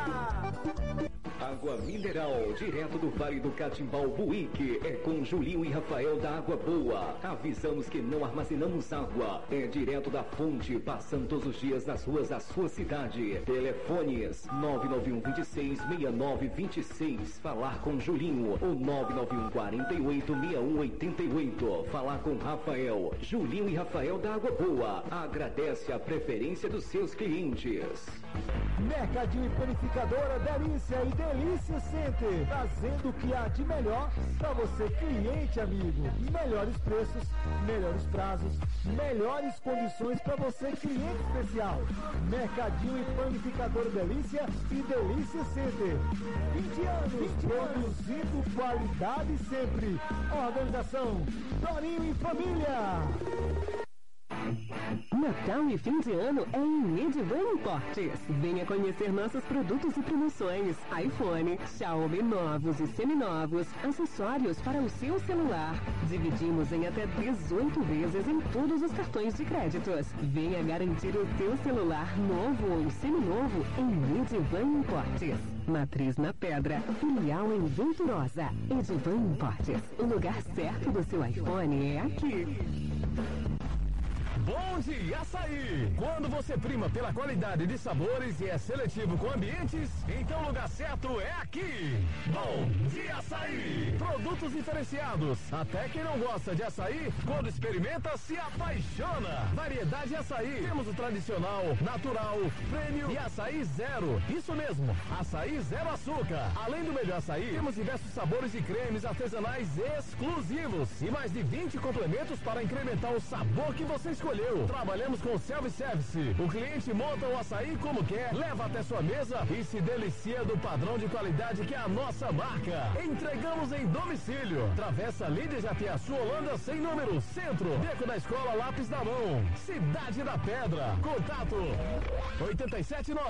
Água mineral, direto do Vale do Catimbau, Buíque. É com Julinho e Rafael da Água Boa. Avisamos que não armazenamos água. É direto da fonte, passando todos os dias nas ruas da sua cidade. Telefones 991 26 6926. Falar com Julinho. Ou 991 48 6188. Falar com Rafael. Julinho e Rafael da Água Boa. Agradece a preferência dos seus clientes. Mercadinho e Panificadora Delícia e Delícia Center, trazendo o que há de melhor para você, cliente amigo. Melhores preços, melhores prazos, melhores condições para você, cliente especial. Mercadinho e Panificadora Delícia e Delícia Center. 20 anos produzindo qualidade sempre. Organização Torinho e Família. Natal e fim de ano é em Edivan Importes. Venha conhecer nossos produtos e promoções. iPhone, Xiaomi novos e seminovos, acessórios para o seu celular. Dividimos em até 18 vezes em todos os cartões de créditos. Venha garantir o teu celular novo ou seminovo em Edivan Importes. Matriz na Pedra, filial em Venturosa. Edivan Importes. O lugar certo do seu iPhone é aqui. Bom dia, Açaí! Quando você prima pela qualidade de sabores e é seletivo com ambientes, então o lugar certo é aqui! Bom dia, Açaí! Produtos diferenciados. Até quem não gosta de açaí, quando experimenta, se apaixona! Variedade açaí. Temos o tradicional, natural, prêmio e açaí zero. Isso mesmo, açaí zero açúcar. Além do melhor açaí, temos diversos sabores e cremes artesanais exclusivos e mais de 20 complementos para incrementar o sabor que você escolheu. Trabalhamos com self-service. O cliente monta o açaí como quer, leva até sua mesa e se delicia do padrão de qualidade que é a nossa marca. Entregamos em domicílio. Travessa Lídia Jatiaçu, Holanda, sem número, Centro, Beco da Escola Lápis da Mão, Cidade da Pedra. Contato 879